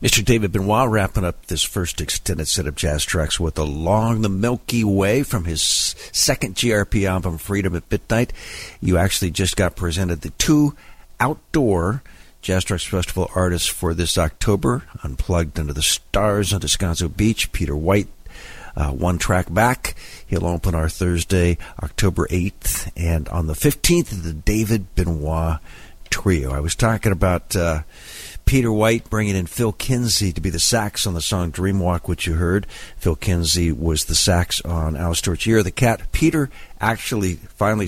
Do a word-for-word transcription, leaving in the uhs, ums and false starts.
Mister David Benoit wrapping up this first extended set of jazz tracks with Along the Milky Way from his second G R P album, Freedom at Midnight. You actually just got presented the two outdoor Jazz Tracks Festival artists for this October. Unplugged Under the Stars on Descanso Beach, Peter White, uh, one track back. He'll open our Thursday, October eighth. And on the fifteenth, the David Benoit Trio. I was talking about uh, Peter White bringing in Phil Kinsey to be the sax on the song Dreamwalk, which you heard. Phil Kinsey was the sax on Al Stewart's Year of the Cat. Peter actually finally